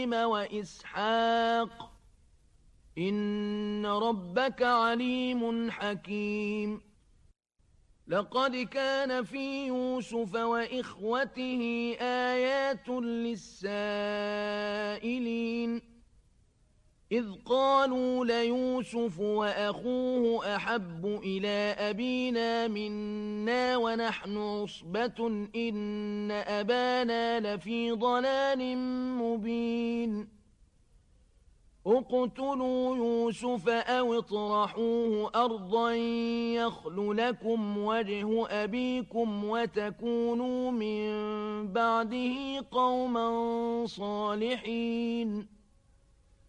وإسحاق إن ربك عليم حكيم. لقد كان في يوسف وإخوته آيات للسائلين إذ قالوا ليوسف وأخوه أحب إلى أبينا منا ونحن عصبة إن أبانا لفي ضلال مبين. اقتلوا يوسف أو اطرحوه أرضا يخل لكم وجه أبيكم وتكونوا من بعده قوما صالحين.